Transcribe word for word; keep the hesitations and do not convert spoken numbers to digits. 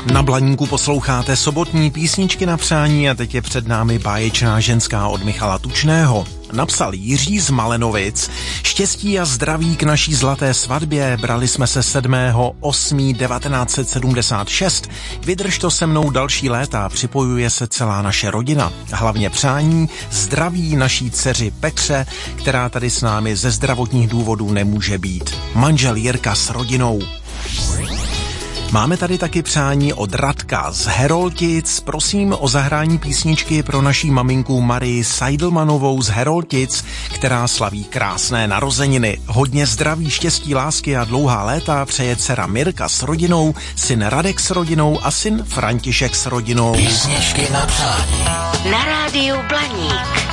Na Blaníku posloucháte sobotní písničky na přání a teď je před námi báječná ženská od Michala Tučného. Napsal Jiří z Malenovic. Štěstí a zdraví k naší zlaté svatbě. Brali jsme se sedmého osmého devatenáct set sedmdesát šest. Vydrž to se mnou další léta. Připojuje se celá naše rodina. Hlavně přání zdraví naší dceři Petře, která tady s námi ze zdravotních důvodů nemůže být. Manžel Jirka s rodinou. Máme tady taky přání od Radka z Heroltic. Prosím o zahrání písničky pro naší maminku Marii Seidelmanovou z Heroltic, která slaví krásné narozeniny. Hodně zdraví, štěstí, lásky a dlouhá léta přeje dcera Mirka s rodinou, syn Radek s rodinou a syn František s rodinou. Písničky na přání. Na rádiu Blaník.